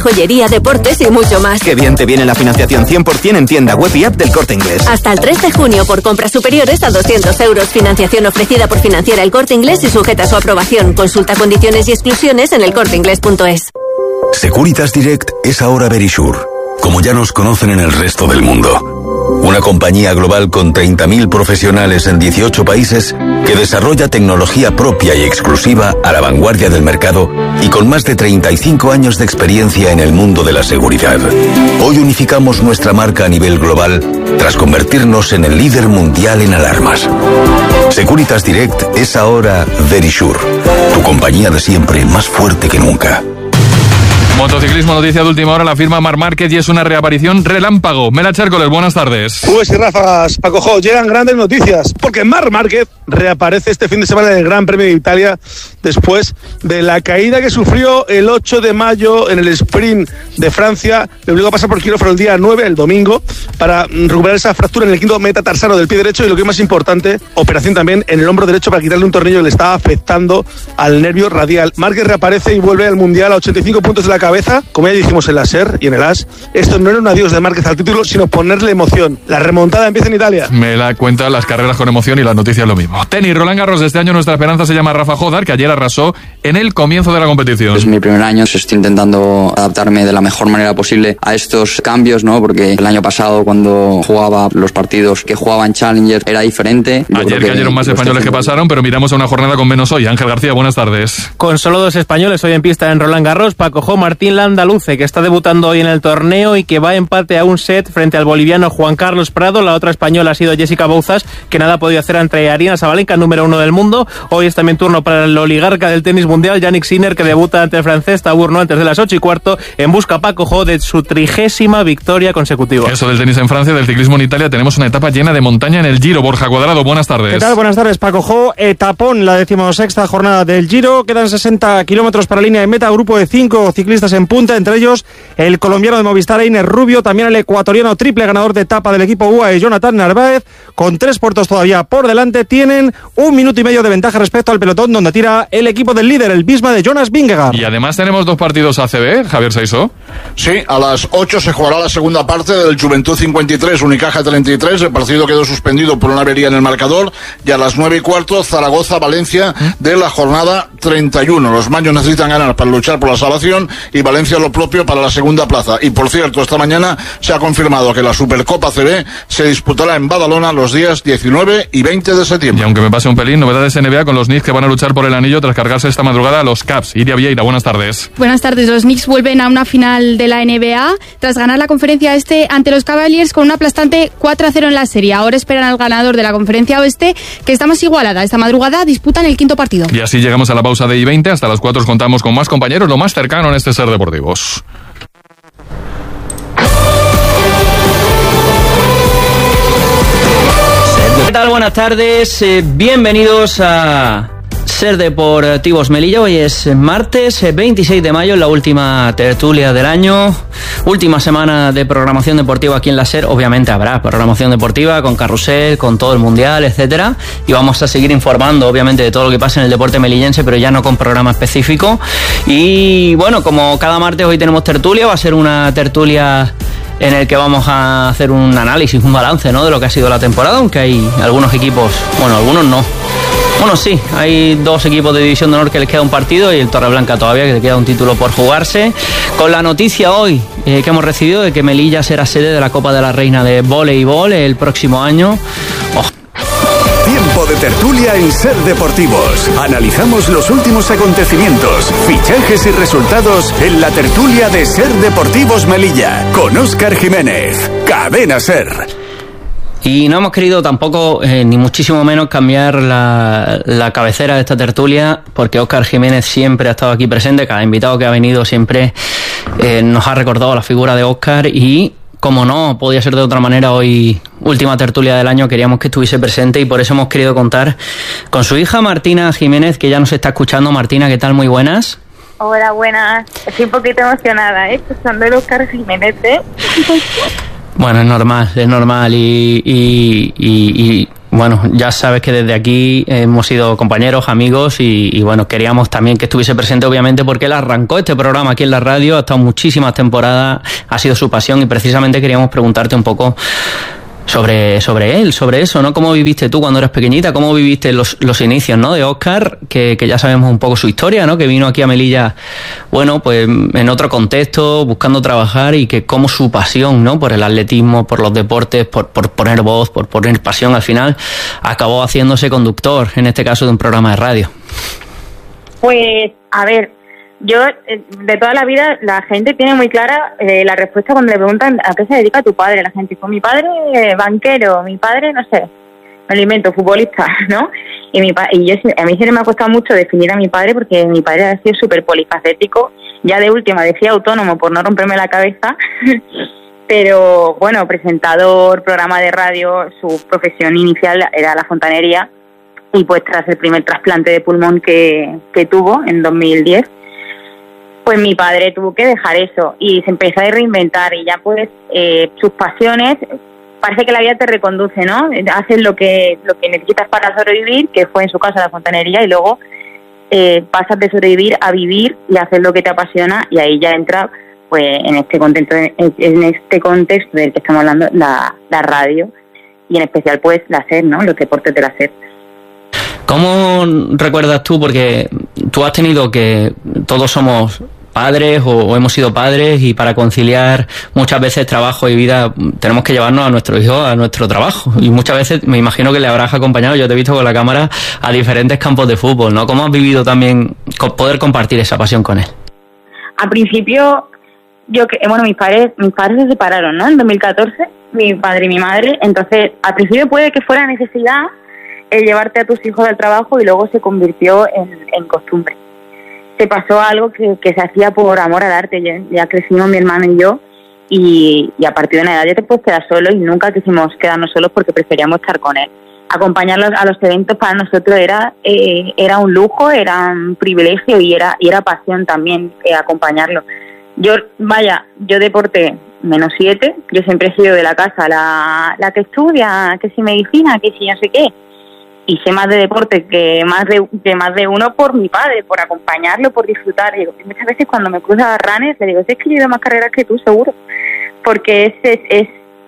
joyería, deportes y mucho más. Qué bien te viene la financiación 100% en tienda web y app del Corte Inglés. Hasta el 3 de junio por compras superiores a 200 euros. Financiación ofrecida por Financiera El Corte Inglés y sujeta a su aprobación. Consulta condiciones y exclusiones en elcorteinglés.es. Securitas Direct es ahora Verisure, como ya nos conocen en el resto del mundo. Una compañía global con 30.000 profesionales en 18 países que desarrolla tecnología propia y exclusiva a la vanguardia del mercado y con más de 35 años de experiencia en el mundo de la seguridad. Hoy unificamos nuestra marca a nivel global tras convertirnos en el líder mundial en alarmas. Securitas Direct es ahora Verisure, tu compañía de siempre más fuerte que nunca. Motociclismo, noticia de última hora, la firma Marc Márquez y es una reaparición relámpago. Mela Chércoles, buenas tardes. Ubes y ráfagas, Paco Jo, llegan grandes noticias, porque Marc Márquez reaparece este fin de semana en el Gran Premio de Italia después de la caída que sufrió el 8 de mayo en el sprint de Francia. Le obligó a pasar por quirófano el día 9, el domingo, para recuperar esa fractura en el quinto metatarsano del pie derecho y lo que es más importante, operación también en el hombro derecho para quitarle un tornillo que le estaba afectando al nervio radial. Márquez reaparece y vuelve al Mundial a 85 puntos de la cabeza. Como ya dijimos en la SER y en el AS, esto no era un adiós de Márquez al título, sino ponerle emoción. La remontada empieza en Italia. Me la cuenta las carreras con emoción y las noticias lo mismo. Tenis, Roland Garros, este año nuestra esperanza se llama Rafa Jodar, que ayer arrasó en el comienzo de la competición. Es mi primer año, estoy intentando adaptarme de la mejor manera posible a estos cambios, ¿no? Porque el año pasado cuando jugaba los partidos que jugaba en Challenger era diferente. Ayer cayeron más españoles que pasaron, pero miramos a una jornada con menos hoy. Ángel García, buenas tardes. Con solo 2 españoles hoy en pista en Roland Garros, Paco Jo, Martín Landaluce, que está debutando hoy en el torneo y que va a empate a un set frente al boliviano Juan Carlos Prado. La otra española ha sido Jessica Bouzas, que nada ha podido hacer ante Aryna Sabalenka, número 1 del mundo. Hoy es también turno para el oligarca del tenis mundial, Jannik Sinner, que debuta ante el francés Tabourno antes de las 8:15, en busca, Paco Jo, de su 30ª victoria consecutiva. Eso del tenis en Francia, del ciclismo en Italia, tenemos una etapa llena de montaña en el Giro. Borja Cuadrado, buenas tardes. ¿Qué tal? Buenas tardes, Paco Jo. Etapón, la 16ª jornada del Giro. Quedan 60 kilómetros para línea de meta, grupo de 5 ciclistas en punta, entre ellos el colombiano de Movistar, Einer Rubio, también el ecuatoriano triple ganador de etapa del equipo UAE, Jonathan Narváez, con 3 puertos todavía por delante. Tienen 1 minuto y medio de ventaja respecto al pelotón, donde tira el equipo del líder, el Visma de Jonas Vingegaard. Y además tenemos 2 partidos ACB, Javier Saisó. Sí, a las 8 se jugará la segunda parte del Juventud 53, Unicaja 33, el partido quedó suspendido por una avería en el marcador, y a las 9:15 Zaragoza-Valencia de la jornada 31. Los maños necesitan ganar para luchar por la salvación y Valencia lo propio para la segunda plaza. Y por cierto, esta mañana se ha confirmado que la Supercopa CB se disputará en Badalona los días 19 y 20 de septiembre. Y aunque me pase un pelín, novedades NBA con los Knicks que van a luchar por el anillo tras cargarse esta madrugada a los Cavs. Iria Vieira, buenas tardes. Buenas tardes. Los Knicks vuelven a una final de la NBA tras ganar la conferencia este ante los Cavaliers con un aplastante 4-0 en la serie. Ahora esperan al ganador de la conferencia oeste, que está más igualada. Esta madrugada disputan el 5º partido. Y así llegamos a la pausa de I-20. Hasta las 4 contamos con más compañeros, lo más cercano en este Ser Deportivos. ¿Qué tal? Buenas tardes, bienvenidos a Ser Deportivos Melilla. Hoy es martes 26 de mayo, la última tertulia del año, última semana de programación deportiva aquí en la SER. Obviamente habrá programación deportiva con carrusel, con todo el mundial, etcétera, y vamos a seguir informando obviamente de todo lo que pasa en el deporte melillense, pero ya no con programa específico. Y bueno, como cada martes hoy tenemos tertulia, va a ser una tertulia en el que vamos a hacer un análisis, un balance, ¿no?, de lo que ha sido la temporada, aunque hay algunos equipos, bueno, algunos no. Bueno, sí, hay 2 equipos de División de Honor que les queda un partido y el Torreblanca todavía, que le queda un título por jugarse. Con la noticia hoy que hemos recibido de que Melilla será sede de la Copa de la Reina de Voleibol el próximo año. Tiempo de tertulia en Ser Deportivos. Analizamos los últimos acontecimientos, fichajes y resultados en la tertulia de Ser Deportivos Melilla con Óscar Jiménez. Cadena Ser. Y no hemos querido tampoco, ni muchísimo menos, cambiar la cabecera de esta tertulia, porque Óscar Jiménez siempre ha estado aquí presente. Cada invitado que ha venido siempre nos ha recordado la figura de Óscar y, como no podía ser de otra manera, hoy, última tertulia del año, queríamos que estuviese presente y por eso hemos querido contar con su hija Martina Jiménez, que ya nos está escuchando. Martina, ¿qué tal? Muy buenas. Hola, buenas. Estoy un poquito emocionada, escuchando el Óscar Jiménez, Bueno, es normal y Bueno, ya sabes que desde aquí hemos sido compañeros, amigos y bueno, queríamos también que estuviese presente, obviamente, porque él arrancó este programa aquí en la radio, ha estado muchísimas temporadas, ha sido su pasión y precisamente queríamos preguntarte un poco sobre él, sobre eso, ¿no? ¿Cómo viviste tú cuando eras pequeñita? ¿Cómo viviste los inicios, ¿no? De Óscar, que ya sabemos un poco su historia, ¿no? Que vino aquí a Melilla, bueno, pues en otro contexto, buscando trabajar y que como su pasión, ¿no? Por el atletismo, por los deportes, por poner voz, por poner pasión, al final acabó haciéndose conductor, en este caso de un programa de radio. Pues, a ver, yo de toda la vida la gente tiene muy clara la respuesta cuando le preguntan a qué se dedica tu padre. La gente dice, mi padre banquero, mi padre, no sé, me lo invento, futbolista, ¿no? Y a mí siempre me ha costado mucho definir a mi padre porque mi padre ha sido súper polifacético. Ya de última decía autónomo por no romperme la cabeza, pero bueno, presentador, programa de radio, su profesión inicial era la fontanería y pues tras el primer trasplante de pulmón que tuvo en 2010, pues mi padre tuvo que dejar eso y se empezó a reinventar y ya pues sus pasiones, parece que la vida te reconduce, ¿no? Haces lo que necesitas para sobrevivir, que fue en su caso la fontanería, y luego pasas de sobrevivir a vivir y a hacer lo que te apasiona, y ahí ya entra pues en este contexto del que estamos hablando, la radio y en especial pues la SER, ¿no? Los deportes de la SER. ¿Cómo recuerdas tú? Porque tú has tenido que... Todos somos padres o hemos sido padres y para conciliar muchas veces trabajo y vida tenemos que llevarnos a nuestros hijos a nuestro trabajo. Y muchas veces me imagino que le habrás acompañado, yo te he visto con la cámara, a diferentes campos de fútbol, ¿no? ¿Cómo has vivido también poder compartir esa pasión con él? Al principio, mis padres se separaron, ¿no? En 2014, mi padre y mi madre. Entonces, al principio puede que fuera necesidad el llevarte a tus hijos al trabajo y luego se convirtió en costumbre. Se pasó algo que se hacía por amor al arte. Ya crecimos mi hermano y yo y a partir de una edad ya te puedes quedar solo y nunca quisimos quedarnos solos porque preferíamos estar con él. Acompañarlos a los eventos para nosotros era un lujo, era un privilegio y era pasión también acompañarlo. Yo deporte -7, yo siempre he sido de la casa la que estudia, que si medicina, que si no sé qué. Y sé más de deporte que más de uno por mi padre, por acompañarlo, por disfrutar. Digo, muchas veces cuando me cruza runners le digo, es que yo he ido más carreras que tú, seguro. Porque es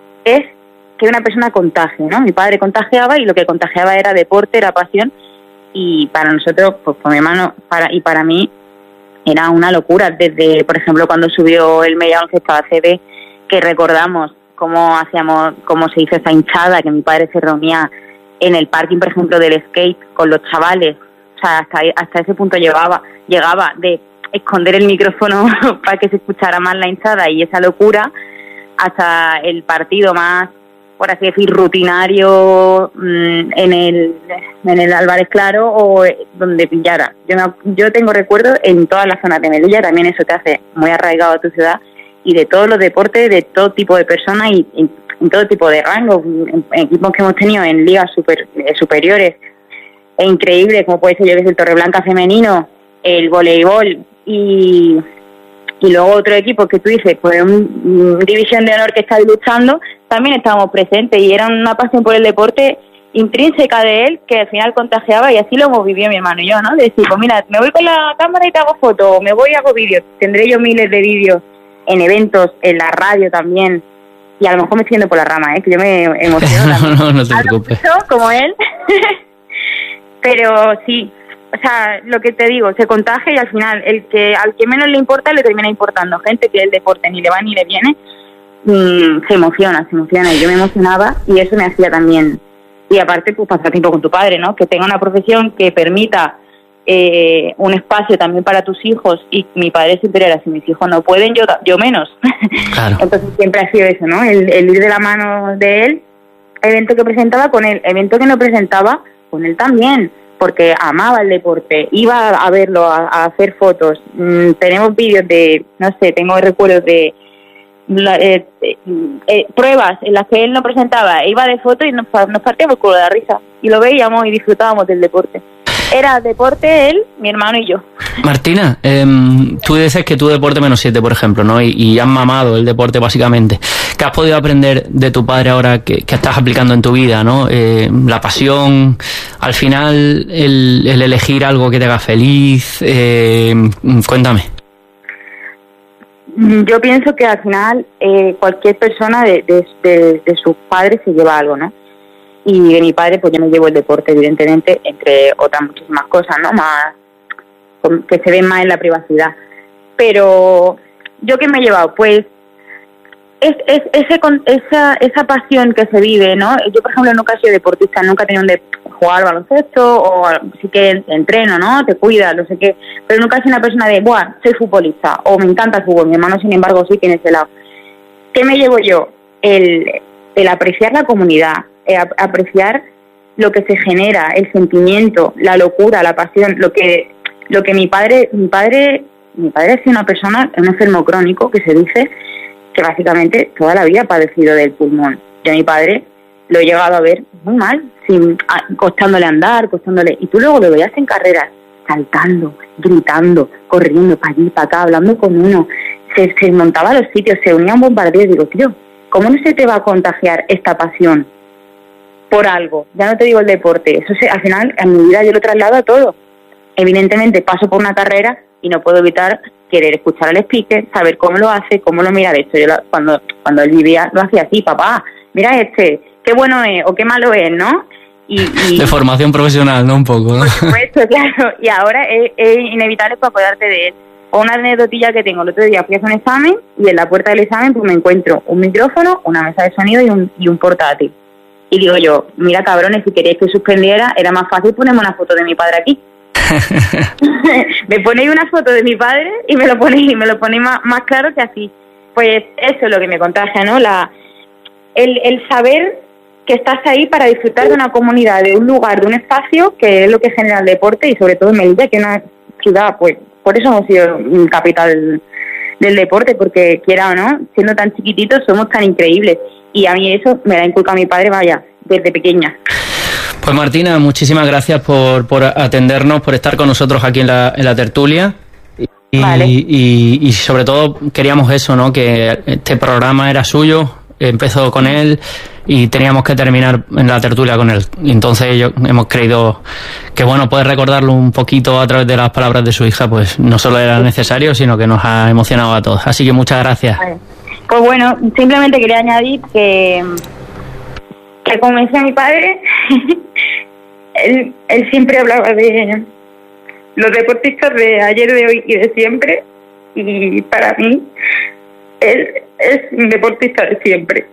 que una persona contagie, ¿no? Mi padre contagiaba y lo que contagiaba era deporte, era pasión. Y para nosotros, pues con mi hermano y para mí, era una locura. Desde, por ejemplo, cuando subió el Media Baloncesto ACB, que recordamos cómo se hizo esa hinchada, que mi padre se reunía en el parking, por ejemplo, del skate con los chavales. O sea, hasta ese punto llegaba de esconder el micrófono para que se escuchara más la hinchada y esa locura, hasta el partido más, por así decir, rutinario en el Álvarez Claro o donde pillara. Yo tengo recuerdos en todas las zonas de Melilla, también eso te hace muy arraigado a tu ciudad, y de todos los deportes, de todo tipo de personas y en todo tipo de rangos, en equipos que hemos tenido en ligas superiores e increíbles, como puede ser el Torreblanca femenino, el voleibol y luego otro equipo que tú dices, pues un división de honor que está luchando, también estábamos presentes y era una pasión por el deporte intrínseca de él que al final contagiaba, y así lo hemos vivido mi hermano y yo, ¿no? De decir, pues mira, me voy con la cámara y te hago fotos, me voy y hago vídeos, tendré yo miles de vídeos en eventos, en la radio también. Y a lo mejor me estoy yendo por la rama, que yo me emociono. No te preocupes. Como él. Pero sí, o sea, lo que te digo, se contagia y al final al que menos le importa le termina importando. Gente que el deporte ni le va ni le viene, se emociona. Y yo me emocionaba y eso me hacía también. Y aparte, pues pasar tiempo con tu padre, ¿no? Que tenga una profesión que permita un espacio también para tus hijos, y mi padre siempre era, si mis hijos no pueden, yo menos. Claro. Entonces siempre ha sido eso, ¿no? El ir de la mano de él, evento que presentaba con él, evento que no presentaba con él también, porque amaba el deporte, iba a verlo, a hacer fotos. Tenemos vídeos de, no sé, tengo recuerdos de pruebas en las que él no presentaba, iba de foto y nos partíamos con la risa y lo veíamos y disfrutábamos del deporte. Era deporte él, mi hermano y yo. Martina, tú dices que tú deporte -7, por ejemplo, ¿no? Y has mamado el deporte básicamente. ¿Qué has podido aprender de tu padre ahora que estás aplicando en tu vida, ¿no? La pasión, al final, el elegir algo que te haga feliz. Cuéntame. Yo pienso que al final cualquier persona de sus padres se lleva algo, ¿no? Y de mi padre, pues yo me llevo el deporte, evidentemente, entre otras muchísimas cosas, ¿no? Más que se ven más en la privacidad. Pero ¿yo qué me he llevado? Pues esa pasión que se vive, ¿no? Yo, por ejemplo, nunca he sido deportista, nunca he tenido jugar al baloncesto, o sí que entreno, ¿no? Te cuidas, no sé qué, pero nunca he sido una persona de, ¡buah, soy futbolista! O me encanta el fútbol. Mi hermano, sin embargo, sí tiene ese lado. ¿Qué me llevo yo? El apreciar la comunidad, apreciar lo que se genera, el sentimiento, la locura, la pasión, lo que mi padre ha sido una persona, un enfermo crónico, que se dice que básicamente toda la vida ha padecido del pulmón. Yo a mi padre lo he llegado a ver muy mal, costándole andar, y tú luego lo veías en carreras, saltando, gritando, corriendo para allí, para acá, hablando con uno, se montaba a los sitios, se unía a un bombardeo, y digo, tío, ¿cómo no se te va a contagiar esta pasión por algo? Ya no te digo el deporte, eso al final en mi vida yo lo traslado a todo. Evidentemente paso por una carrera y no puedo evitar querer escuchar al speaker, saber cómo lo hace, cómo lo mira. De hecho, yo cuando él vivía lo hacía así, papá, mira qué bueno es o qué malo es, ¿no? Y de formación profesional, ¿no? Un poco, ¿no? Por supuesto, claro. Y ahora es inevitable para acordarte de él. O una anecdotilla que tengo, el otro día fui a hacer un examen y en la puerta del examen pues me encuentro un micrófono, una mesa de sonido y un portátil. Y digo yo, mira cabrones, si queréis que suspendiera, era más fácil ponerme una foto de mi padre aquí. Me ponéis una foto de mi padre y me lo ponéis más claro que así. Pues eso es lo que me contagia, ¿no? El saber que estás ahí para disfrutar de una comunidad, de un lugar, de un espacio, que es lo que genera el deporte, y sobre todo en Melilla, que es una ciudad, pues por eso hemos sido capital del deporte, porque quiera o no, siendo tan chiquititos somos tan increíbles, y a mí eso me la inculca mi padre, vaya, desde pequeña. Pues Martina, muchísimas gracias por atendernos, por estar con nosotros aquí en la tertulia. Vale. Y sobre todo queríamos eso, ¿no? Que este programa era suyo, empezó con él y teníamos que terminar en la tertulia con él. Y entonces hemos creído que, bueno, poder recordarlo un poquito a través de las palabras de su hija, pues no solo era necesario, sino que nos ha emocionado a todos. Así que muchas gracias. Vale. Pues bueno, simplemente quería añadir que como decía mi padre, él siempre hablaba de los deportistas de ayer, de hoy y de siempre, y para mí él es un deportista de siempre,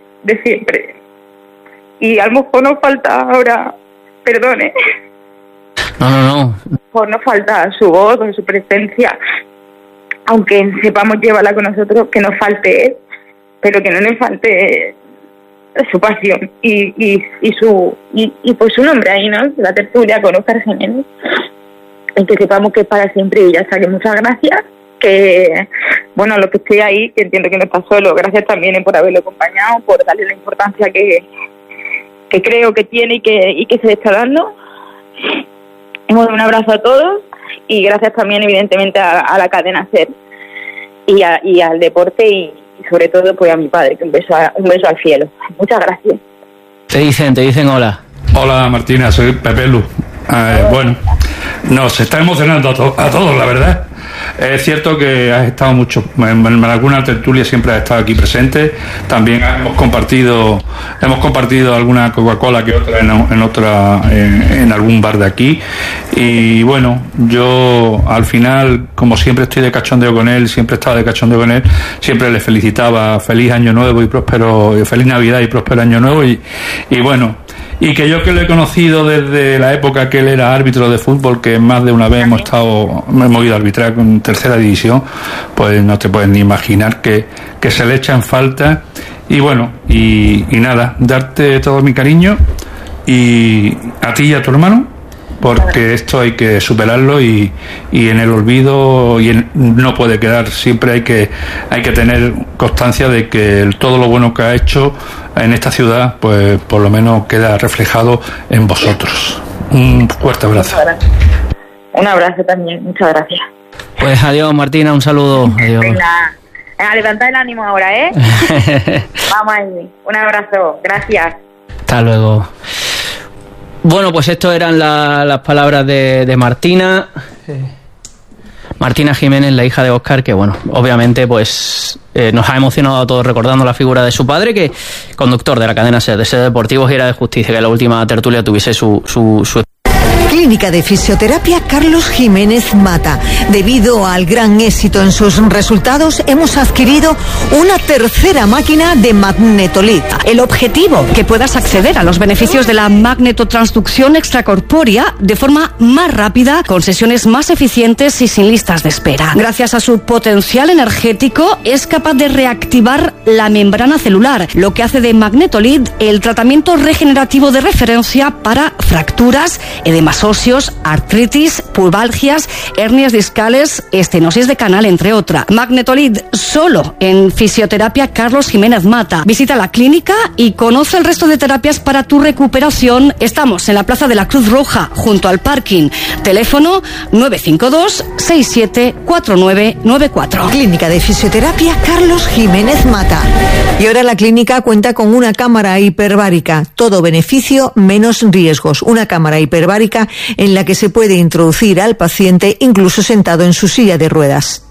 y a lo mejor nos falta ahora, perdone, no, por no falta su voz, su presencia, aunque sepamos llevarla con nosotros, que nos falte él, pero que no le falte su pasión y pues su nombre ahí, ¿no? La tertulia con Óscar Jiménez, y que sepamos que es para siempre. Y ya está, que muchas gracias, que bueno, lo que estoy ahí, que entiendo que no está solo, gracias también por haberlo acompañado, por darle la importancia que creo que tiene y que se le está dando. Un abrazo a todos y gracias también evidentemente a la cadena SER y al deporte y sobre todo pues a mi padre, que un beso al cielo. Muchas gracias. Te dicen hola. Hola Martina, soy Pepe Lu. Bueno, nos está emocionando a todos, la verdad. Es cierto que has estado mucho en alguna tertulia, siempre has estado aquí presente. También hemos compartido alguna Coca-Cola que otra en algún bar de aquí. Y bueno, yo al final, como siempre estoy de cachondeo con él, siempre he estado de cachondeo con él, siempre le felicitaba feliz año nuevo y feliz Navidad y próspero año nuevo y bueno. Y que yo, que lo he conocido desde la época que él era árbitro de fútbol, que más de una vez hemos ido a arbitrar con tercera división, pues no te puedes ni imaginar que se le echa en falta. Y bueno, y nada, darte todo mi cariño y a ti y a tu hermano, porque esto hay que superarlo y en el olvido no puede quedar. Siempre hay que tener constancia de que todo lo bueno que ha hecho en esta ciudad, pues por lo menos queda reflejado en vosotros. Un fuerte abrazo. Un abrazo también, muchas gracias. Pues adiós Martina, un saludo. Adiós. Venga, A levantar el ánimo ahora, ¿eh? Vamos ahí. Un abrazo. Gracias. Hasta luego. Bueno, pues esto eran las palabras de Martina. Martina Jiménez, la hija de Óscar, que bueno, obviamente pues nos ha emocionado a todos recordando la figura de su padre, que conductor de la cadena SER, de SER Deportivos y era de Justicia, que en la última tertulia tuviese su Clínica de Fisioterapia Carlos Jiménez Mata. Debido al gran éxito en sus resultados, hemos adquirido una tercera máquina de Magnetolid. El objetivo, que puedas acceder a los beneficios de la magnetotransducción extracorpórea de forma más rápida, con sesiones más eficientes y sin listas de espera. Gracias a su potencial energético, es capaz de reactivar la membrana celular, lo que hace de Magnetolid el tratamiento regenerativo de referencia para fracturas, edemas óseos, artritis, pubalgias, hernias discales, estenosis de canal, entre otras. Magnetolid solo en Fisioterapia Carlos Jiménez Mata. Visita la clínica y conoce el resto de terapias para tu recuperación. Estamos en la Plaza de la Cruz Roja, junto al parking. Teléfono 952 674994. Clínica de Fisioterapia Carlos Jiménez Mata. Y ahora la clínica cuenta con una cámara hiperbárica. Todo beneficio, menos riesgos. Una cámara hiperbárica en la que se puede introducir al paciente incluso sentado en su silla de ruedas.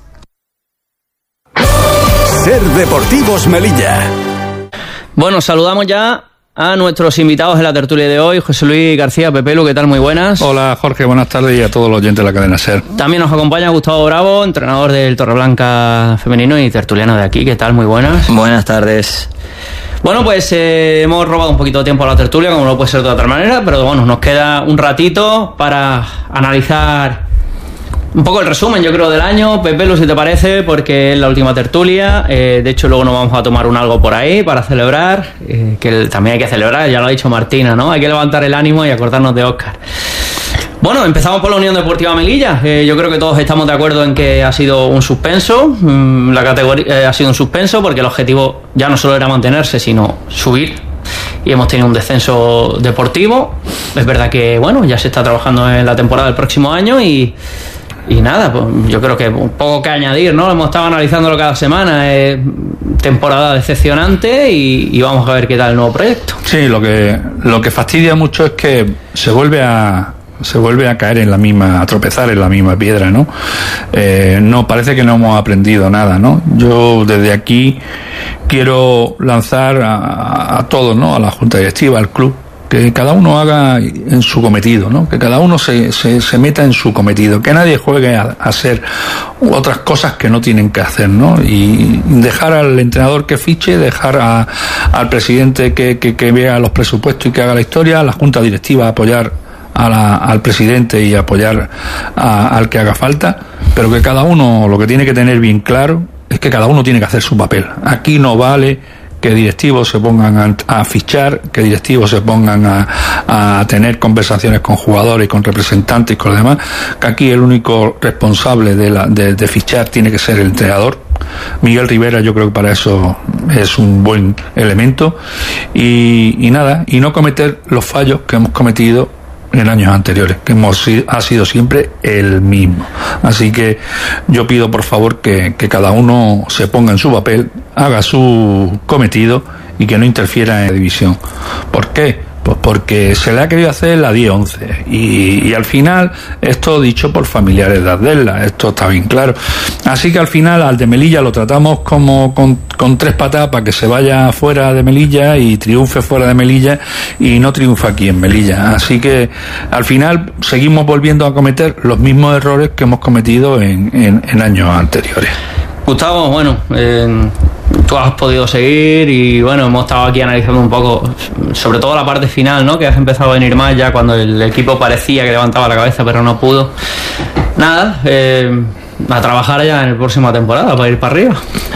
SER Deportivos Melilla. Bueno, saludamos ya a nuestros invitados en la tertulia de hoy. José Luis García, Pepelu, ¿qué tal? Muy buenas. Hola Jorge, buenas tardes y a todos los oyentes de la cadena SER. También nos acompaña Gustavo Bravo, entrenador del Torreblanca femenino y tertuliano de aquí. ¿Qué tal? Muy buenas. Buenas tardes. Bueno, pues hemos robado un poquito de tiempo a la tertulia, como no puede ser de otra manera, pero bueno, nos queda un ratito para analizar un poco el resumen, yo creo, del año. Pepelu, si te parece, porque es la última tertulia. De hecho, luego nos vamos a tomar un algo por ahí para celebrar, que también hay que celebrar, ya lo ha dicho Martina, ¿no? Hay que levantar el ánimo y acordarnos de Óscar. Bueno, empezamos por la Unión Deportiva Melilla. Yo creo que todos estamos de acuerdo en que ha sido un suspenso. La categoría ha sido un suspenso porque el objetivo ya no solo era mantenerse, sino subir. Y hemos tenido un descenso deportivo. Es verdad que, bueno, ya se está trabajando en la temporada del próximo año y nada, pues yo creo que un poco que añadir, ¿no? Hemos estado analizándolo cada semana. Es temporada decepcionante y vamos a ver qué tal el nuevo proyecto. Sí, lo que fastidia mucho es que se vuelve a caer en la misma, a tropezar en la misma piedra, ¿no? No, parece que no hemos aprendido nada, ¿no? Yo desde aquí quiero lanzar a todos, ¿no? A la Junta Directiva, al club, que cada uno haga en su cometido, ¿no? Que cada uno se meta en su cometido, que nadie juegue a hacer otras cosas que no tienen que hacer, ¿no? Y dejar al entrenador que fiche, dejar al presidente que vea los presupuestos y que haga la historia, a la Junta Directiva apoyar al presidente y apoyar al que haga falta, pero que cada uno lo que tiene que tener bien claro es que cada uno tiene que hacer su papel. Aquí no vale que directivos se pongan a fichar, que directivos se pongan a tener conversaciones con jugadores y con representantes y con los demás, que aquí el único responsable de fichar tiene que ser el entrenador. Miguel Rivera, yo creo que para eso es un buen elemento y nada, y no cometer los fallos que hemos cometido en años anteriores, que ha sido siempre el mismo. Así que yo pido por favor que cada uno se ponga en su papel, haga su cometido y que no interfiera en la división. ¿Por qué? Pues porque se le ha querido hacer la 10-11 y al final, esto dicho por familiares de Adela, esto está bien claro. Así que al final al de Melilla lo tratamos como con tres patas para que se vaya fuera de Melilla y triunfe fuera de Melilla y no triunfa aquí en Melilla. Así que al final seguimos volviendo a cometer los mismos errores que hemos cometido en años anteriores. Gustavo, bueno, tú has podido seguir y bueno, hemos estado aquí analizando un poco, sobre todo la parte final, ¿no? Que has empezado a venir más ya cuando el equipo parecía que levantaba la cabeza pero no pudo. Nada, a trabajar ya en la próxima temporada para ir para arriba.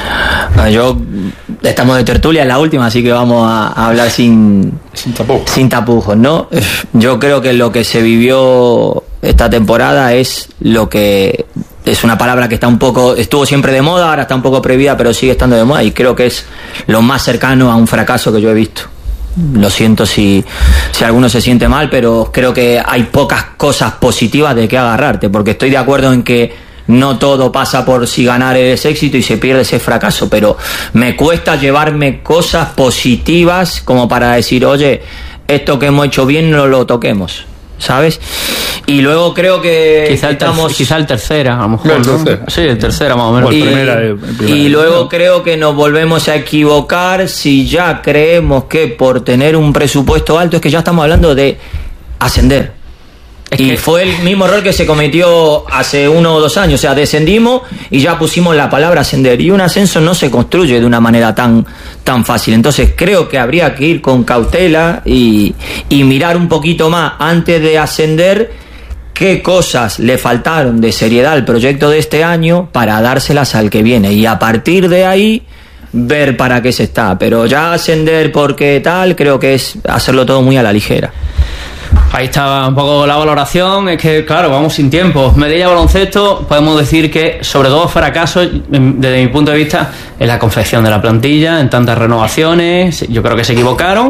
Estamos de tertulia en la última, así que vamos a hablar sin tapujos, ¿no? Yo creo que lo que se vivió esta temporada es lo que es una palabra que estuvo siempre de moda, ahora está un poco prohibida, pero sigue estando de moda y creo que es lo más cercano a un fracaso que yo he visto. Lo siento si alguno se siente mal, pero creo que hay pocas cosas positivas de que agarrarte, porque estoy de acuerdo en que no todo pasa por si ganar es éxito y se pierde ese fracaso, pero me cuesta llevarme cosas positivas como para decir, oye, esto que hemos hecho bien no lo toquemos, ¿sabes? Y luego creo que quizá el tercera, a lo mejor, ¿no? Sí, el tercera más o menos. Y luego creo que nos volvemos a equivocar si ya creemos que por tener un presupuesto alto es que ya estamos hablando de ascender. Y fue el mismo error que se cometió hace 1 o 2 años. O sea, descendimos y ya pusimos la palabra ascender. Y un ascenso no se construye de una manera tan fácil. Entonces creo que habría que ir con cautela y mirar un poquito más antes de ascender qué cosas le faltaron de seriedad al proyecto de este año para dárselas al que viene. Y a partir de ahí ver para qué se está. Pero ya ascender porque tal, creo que es hacerlo todo muy a la ligera. Ahí está un poco la valoración. Es que, claro, vamos sin tiempo. Melilla Baloncesto, podemos decir que sobre todo fracasos, desde mi punto de vista, en la confección de la plantilla, en tantas renovaciones. Yo creo que se equivocaron.